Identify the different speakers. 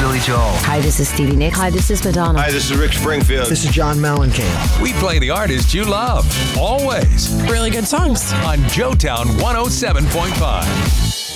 Speaker 1: Billy Joel.
Speaker 2: Hi, this is Stevie Nicks.
Speaker 3: Hi, this is Madonna.
Speaker 4: Hi, this is Rick Springfield.
Speaker 5: This is John Mellencamp.
Speaker 6: We play the artists you love, always.
Speaker 7: Really good songs.
Speaker 6: On Joetown 107.5.